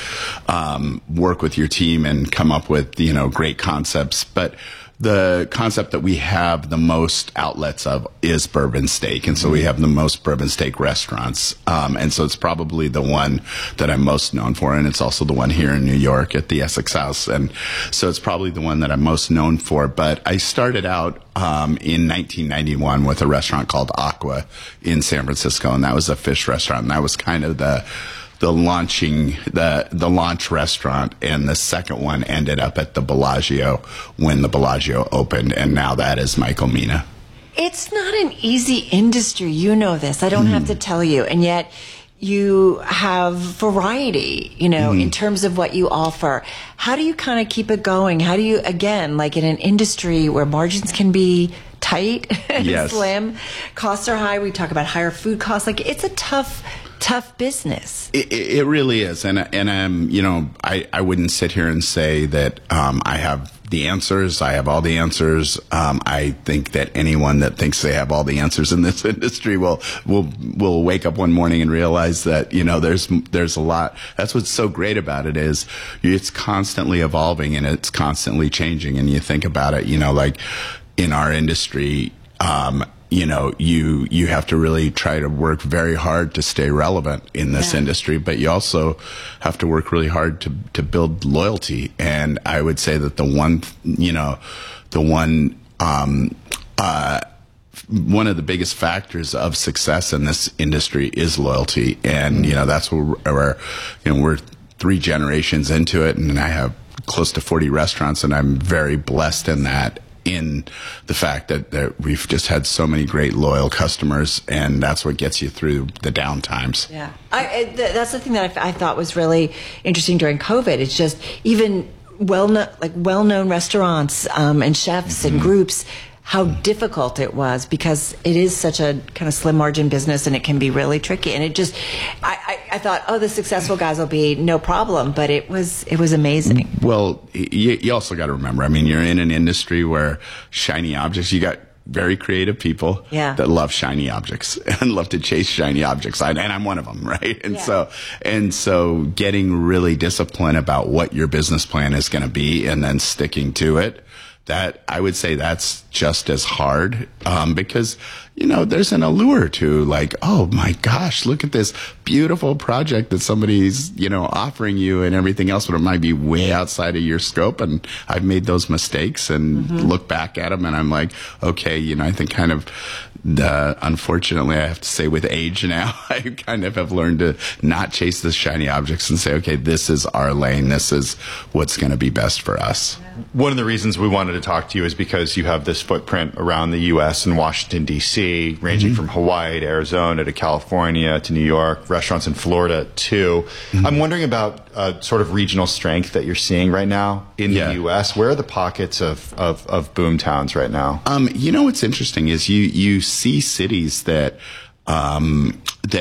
um, work with your team and come up with, you know, great concepts. But the concept that we have the most outlets of is Bourbon Steak. And so we have the most Bourbon Steak restaurants. Um, and so it's probably the one that I'm most known for. And it's also the one here in New York at the Essex House. And so it's probably the one that I'm most known for. But I started out um, in nineteen ninety-one with a restaurant called Aqua in San Francisco. And that was a fish restaurant. And that was kind of the the launching, the the launch restaurant, and the second one ended up at the Bellagio when the Bellagio opened, and now that is Michael Mina. It's not an easy industry. You know this. I don't mm. have to tell you. And yet you have variety, you know, mm. in terms of what you offer. How do you kind of keep it going? How do you, again, like in an industry where margins can be tight and yes. slim, costs are high, we talk about higher food costs, like it's a tough tough business. It, it really is. And, and um, you know, I, I wouldn't sit here and say that um, I have the answers. I have all the answers. Um, I think that anyone that thinks they have all the answers in this industry will, will, will wake up one morning and realize that, you know, there's, there's a lot. That's what's so great about it is it's constantly evolving and it's constantly changing. And you think about it, you know, like in our industry, um, you know, you you have to really try to work very hard to stay relevant in this yeah. industry, but you also have to work really hard to to build loyalty. And I would say that the one, you know, the one um, uh, one of the biggest factors of success in this industry is loyalty. And you know, that's where we're, you know, we're three generations into it, and I have close to forty restaurants, and I'm very blessed in that. In the fact that, that we've just had so many great loyal customers, and that's what gets you through the down times. Yeah, I, I, th- that's the thing that I, I thought was really interesting during COVID. It's just even well known, like well known restaurants um, and chefs mm-hmm. and groups, how difficult it was because it is such a kind of slim margin business and it can be really tricky. And it just, I, I, I thought, oh, the successful guys will be no problem, but it was, it was amazing. Well, you, you also got to remember, I mean, you're in an industry where shiny objects, you got very creative people yeah. that love shiny objects and love to chase shiny objects. I, and I'm one of them, right? And yeah. so, and so getting really disciplined about what your business plan is going to be and then sticking to it. That I would say that's just as hard um, because, you know, there's an allure to like, oh, my gosh, look at this beautiful project that somebody's, you know, offering you and everything else, but it might be way outside of your scope. And I've made those mistakes and mm-hmm. look back at them and I'm like, okay, you know, I think kind of the, unfortunately, I have to say with age now, I kind of have learned to not chase the shiny objects and say, okay, this is our lane. This is what's going to be best for us. One of the reasons we wanted to talk to you is because you have this footprint around the U S and Washington, D C, ranging mm-hmm. from Hawaii to Arizona to California to New York, restaurants in Florida too. Mm-hmm. I'm wondering about uh, sort of regional strength that you're seeing right now in yeah. the U S. Where are the pockets of, of, of boom towns right now? Um, you know what's interesting is you, you see cities that um, that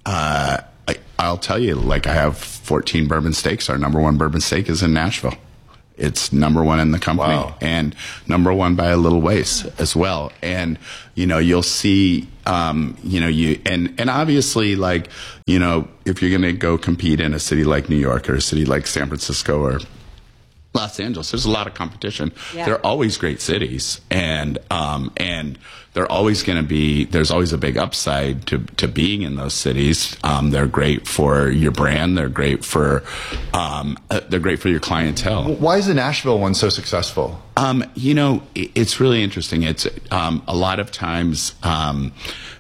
uh, I, I'll tell you, like I have fourteen bourbon steaks. Our number one bourbon steak is in Nashville. It's number one in the company wow. and number one by a little ways as well. And, you know, you'll see, um, you know, you, and, and obviously like, you know, if you're going to go compete in a city like New York or a city like San Francisco or Los Angeles, there's a lot of competition. Yeah. They're always great cities, and um, and they're always going to be. There's always a big upside to to being in those cities. Um, they're great for your brand. They're great for um, uh, they're great for your clientele. Why is the Nashville one so successful? Um, you know, it, it's really interesting. It's um, a lot of times. Um,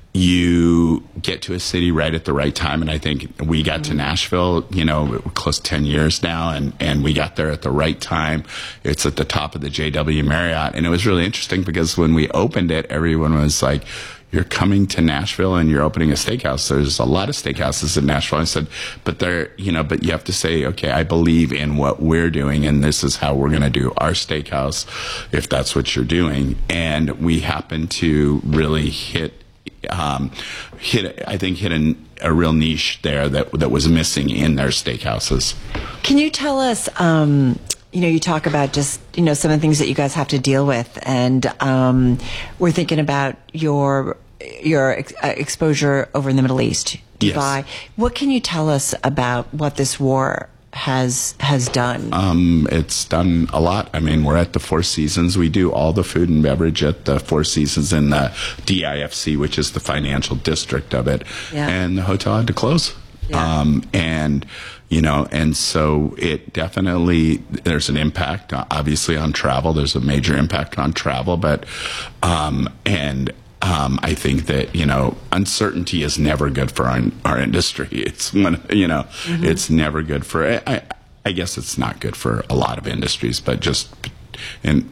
You get to a city right at the right time, and I think we got to Nashville, you know, close to ten years now, and, and we got there at the right time. It's at the top of the J W Marriott, and it was really interesting because when we opened it, everyone was like, you're coming to Nashville and you're opening a steakhouse. There's a lot of steakhouses in Nashville. I said, but they're, you know, but you have to say, okay, I believe in what we're doing, and this is how we're going to do our steakhouse, if that's what you're doing. And we happen to really hit Um, hit, I think, hit a, a real niche there that that was missing in their steakhouses. Can you tell us, um, you know, you talk about just, you know, some of the things that you guys have to deal with, and um, we're thinking about your your ex- uh, exposure over in the Middle East, Dubai. Yes. What can you tell us about what this war has has done? Um, it's done a lot. I mean, we're at the Four Seasons. We do all the food and beverage at the Four Seasons in the D I F C, which is the financial district of it. Yeah. And the hotel had to close. Yeah. Um, and, you know, and so it definitely, there's an impact, uh, obviously, on travel. There's a major impact on travel, but, um, and, Um, I think that, you know, uncertainty is never good for our, our industry. It's when, you know, mm-hmm. it's never good for, I, I guess it's not good for a lot of industries, but just, and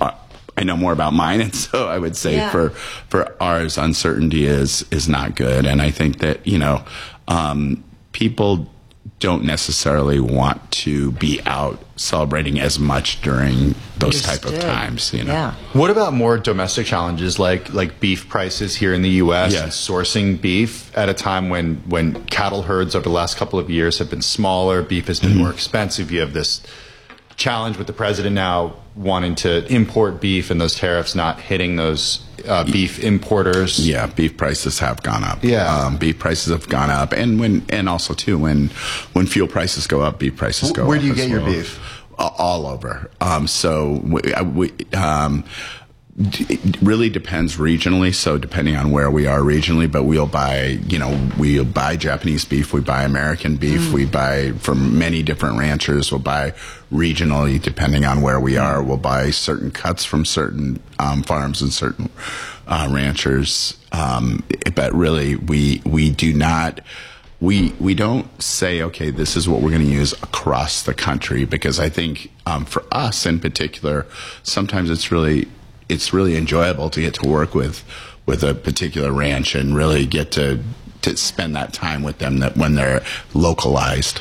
I know more about mine. And so I would say yeah. for, for ours, uncertainty is, is not good. And I think that, you know, um, people don't necessarily want to be out celebrating as much during those type of times, you know. Yeah. What about more domestic challenges like like beef prices here in the U S? Yes. And sourcing beef at a time when when cattle herds over the last couple of years have been smaller, beef has been mm-hmm. more expensive. You have this challenge with the president now wanting to import beef and those tariffs not hitting those uh, beef importers. Yeah, beef prices have gone up. Yeah, um, beef prices have gone up, and when and also too when when fuel prices go up, beef prices go up. Where do you get well. your beef? All over. Um, so we, we um, it really depends regionally. So depending on where we are regionally, but we'll buy, you know, we'll buy Japanese beef, we buy American beef, mm. we buy from many different ranchers. We'll buy regionally depending on where we are. We'll buy certain cuts from certain um, farms and certain uh, ranchers. Um, but really, we we do not. We we don't say, okay, this is what we're going to use across the country, because I think um, for us in particular, sometimes it's really it's really enjoyable to get to work with with a particular ranch and really get to to spend that time with them that when they're localized.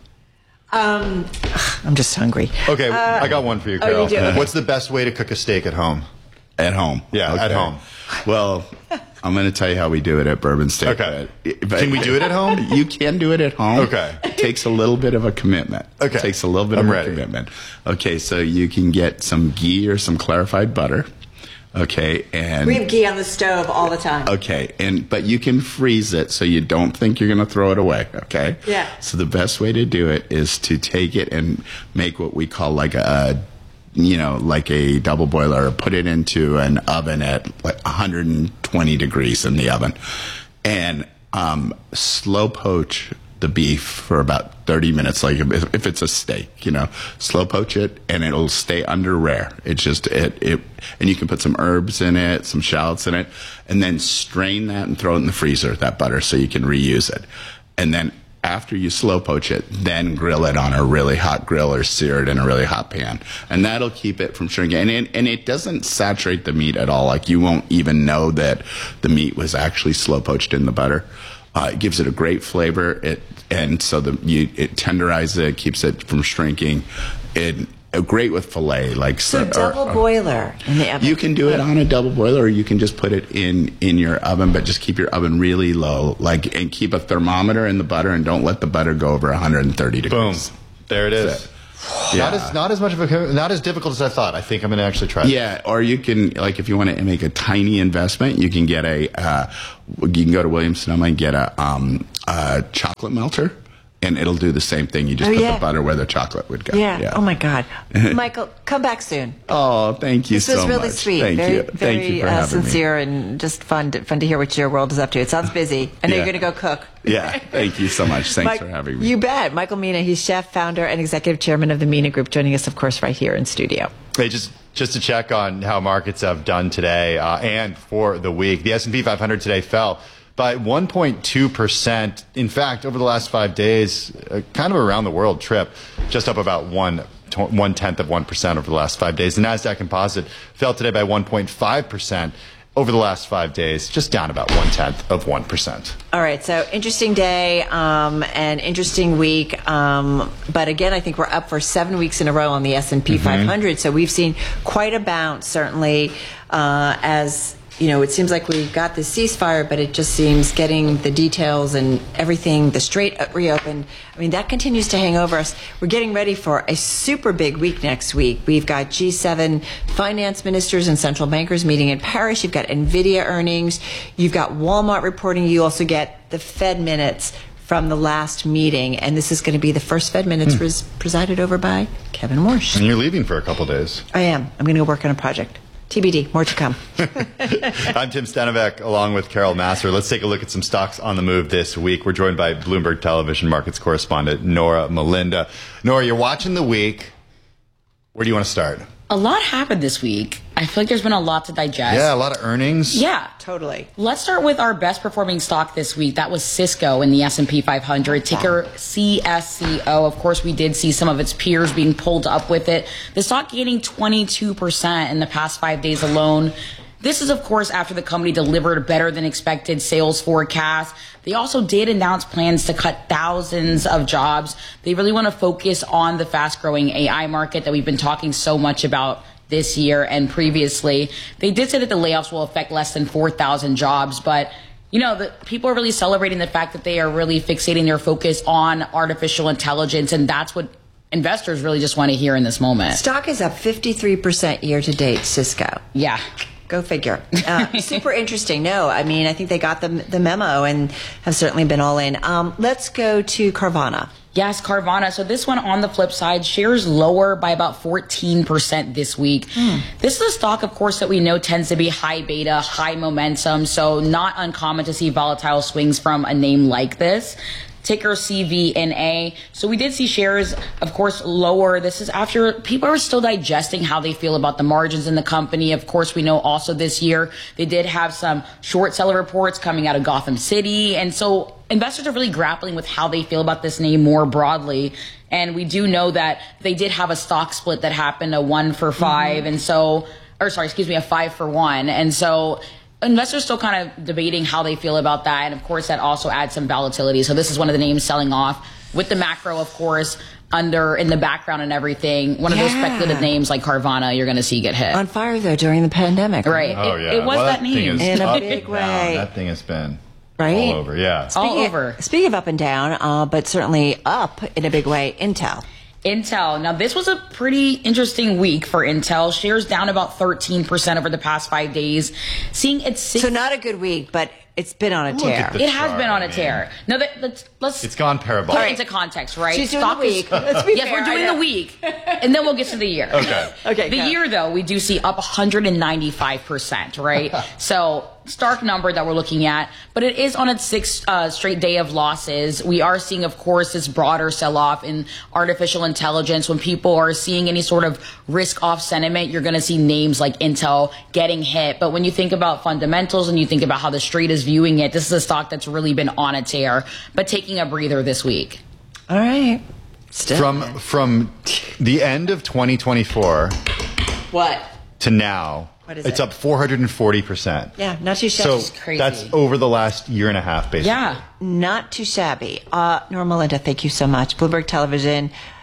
Um, I'm just hungry. Okay, uh, I got one for you, Carol. Oh, you do? What's the best way to cook a steak at home? At home. Yeah, okay. At home. Well, I'm going to tell you how we do it at Bourbon Steak. Okay. But, but can we do it at home? You can do it at home. Okay. It takes a little bit of a commitment. Okay. It takes a little bit I'm of ready. a commitment. Okay, so you can get some ghee or some clarified butter. Okay, and we have ghee on the stove all the time. Okay, and but you can freeze it so you don't think you're going to throw it away. Okay. Yeah. So the best way to do it is to take it and make what we call like a, you know, like a double boiler, or put it into an oven at like one hundred twenty degrees in the oven, and um, slow poach the beef for about thirty minutes. Like if, if it's a steak, you know, slow poach it, and it'll stay under rare. It's just it it, and you can put some herbs in it, some shallots in it, and then strain that and throw it in the freezer, that butter, so you can reuse it, and then. After you slow poach it, then grill it on a really hot grill or sear it in a really hot pan. And that'll keep it from shrinking. And it, and it doesn't saturate the meat at all. Like you won't even know that the meat was actually slow poached in the butter. Uh, it gives it a great flavor. It and so the you, it tenderizes it, keeps it from shrinking. It great with filet. Like So or- double or- boiler in the oven. You can do it on a double boiler, or you can just put it in in your oven, but just keep your oven really low, like, and keep a thermometer in the butter, and don't let the butter go over one hundred thirty degrees. Boom. There it is. Yeah. Not as not as much of a not as difficult as I thought. I think I'm going to actually try. Yeah, or you can, like, if you want to make a tiny investment, you can get a uh, you can go to Williams Sonoma and get a um, a chocolate melter, and it'll do the same thing. You just Oh, put yeah. the butter where the chocolate would go. Yeah. Oh my God, Michael, come back soon. Oh, thank you This so was really much. sweet. Thank very, you. very Thank you for uh, having me. sincere and just fun to, fun to hear what your world is up to. It sounds busy. I know Yeah. you're going to go cook. Yeah, thank you so much. Thanks Mike, for having me. You bet. Michael Mina, he's chef, founder, and executive chairman of the Mina Group, joining us, of course, right here in studio. Hey, just just to check on how markets have done today uh, and for the week. The S and P five hundred today fell by one point two percent. In fact, over the last five days, uh, kind of around the world trip, just up about one one tenth of one percent over the last five days. The Nasdaq Composite fell today by one point five percent over the last five days, just down about one tenth of one percent. All right, so interesting day um, and interesting week. Um, but again, I think we're up for seven weeks in a row on the S and P Mm-hmm. five hundred. So we've seen quite a bounce, certainly, uh, as you know, it seems like we got the ceasefire, but it just seems getting the details and everything, the Strait reopened. I mean, that continues to hang over us. We're getting ready for a super big week next week. We've got G seven finance ministers and central bankers meeting in Paris. You've got NVIDIA earnings. You've got Walmart reporting. You also get the Fed minutes from the last meeting. And this is going to be the first Fed minutes pres- presided over by Kevin Warsh. And you're leaving for a couple days. I am. I'm going to go work on a project. T B D, more to come. I'm Tim Stenivek, along with Carol Masser. Let's take a look at some stocks on the move this week. We're joined by Bloomberg Television markets correspondent Nora Melinda. Nora, you're watching the week. Where do you want to start? A lot happened this week. I feel like there's been a lot to digest. Yeah, a lot of earnings. Yeah. Totally. Let's start with our best performing stock this week. That was Cisco in the S and P five hundred, ticker C S C O. Of course, we did see some of its peers being pulled up with it. The stock gaining twenty-two percent in the past five days alone. This is, of course, after the company delivered better than expected sales forecast. They also did announce plans to cut thousands of jobs. They really want to focus on the fast growing A I market that we've been talking so much about this year and previously. They did say that the layoffs will affect less than four thousand jobs, but you know, the, people are really celebrating the fact that they are really fixating their focus on artificial intelligence, and that's what investors really just want to hear in this moment. Stock is up fifty-three percent year to date, Cisco. Yeah. Go figure. Uh, super interesting. No, I mean, I think they got the, the memo and have certainly been all in. Um, let's go to Carvana. Yes, Carvana. So this one on the flip side, shares lower by about fourteen percent this week. Hmm. This is a stock, of course, that we know tends to be high beta, high momentum. So not uncommon to see volatile swings from a name like this. Ticker C V N A. So we did see shares, of course, lower. This is after people are still digesting how they feel about the margins in the company. Of course, we know also this year they did have some short seller reports coming out of Gotham City. And so investors are really grappling with how they feel about this name more broadly. And we do know that they did have a stock split that happened, a one for five. Mm-hmm. And so, or sorry, excuse me, a five for one. And so investors still kind of debating how they feel about that. And of course, that also adds some volatility. So this is one of the names selling off with the macro, of course, under in the background and everything. One of Yeah. those speculative names like Carvana, you're going to see get hit. On fire, though, during the pandemic. Right. Oh, It- yeah. it was Well, that thing name. is In a up big and way. down. That thing has been Right? all over. Yeah. All Speaking- over. Speaking of up and down, uh, but certainly up in a big way, Intel. Intel. Now, this was a pretty interesting week for Intel. Shares down about thirteen percent over the past five days. Seeing its six- So not a good week, but it's been on a Look tear. at the It has chart, been on I a mean. tear. No, that, let's let's It's gone put parabolic. it into context, right? She's doing Stock the is- week. Let's be yes, fair, we're doing I know. the week, and then we'll get to the year. Okay. Okay, The go. year, though, we do see up one hundred ninety-five percent, right? So stark number that we're looking at, but it is on its sixth uh, straight day of losses. We are seeing, of course, this broader sell-off in artificial intelligence. When people are seeing any sort of risk-off sentiment, you're going to see names like Intel getting hit. But when you think about fundamentals and you think about how the street is viewing it, this is a stock that's really been on a tear, but taking a breather this week. All right. Still. From from the end of twenty twenty-four What? to now, What is it's it? up four hundred forty percent. Yeah, not too So shabby. crazy. that's over the last year and a half, basically. Yeah. Not too shabby. Uh, Norma Melinda, thank you so much. Bloomberg Television,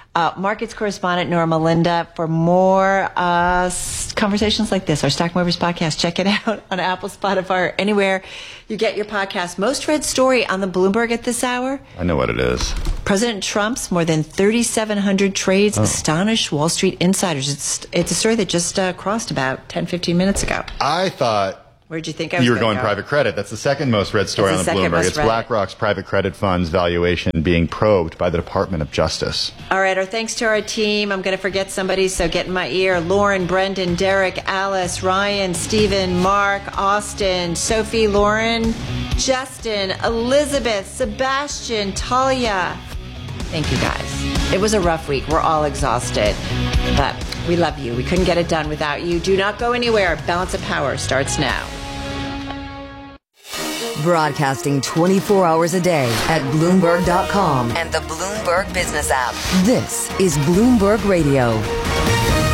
Uh, markets correspondent Nora Melinda for more uh, s- conversations like this. Our Stock Movers podcast. Check it out on Apple, Spotify, or anywhere you get your podcast. Most read story on the Bloomberg at this hour. I know what it is. President Trump's more than thirty-seven hundred trades oh. astonish Wall Street insiders. It's it's a story that just uh, crossed about ten, fifteen minutes ago. I thought... Where'd you think I was You were going go? private credit. That's the second most read story That's on the Bloomberg. It's read. BlackRock's private credit fund's valuation being probed by the Department of Justice. All right, our thanks to our team. I'm going to forget somebody, so get in my ear. Lauren, Brendan, Derek, Alice, Ryan, Stephen, Mark, Austin, Sophie, Lauren, Justin, Elizabeth, Sebastian, Talia. Thank you, guys. It was a rough week. We're all exhausted, but we love you. We couldn't get it done without you. Do not go anywhere. Balance of Power starts now. Broadcasting twenty-four hours a day at Bloomberg dot com and the Bloomberg Business app. This is Bloomberg Radio.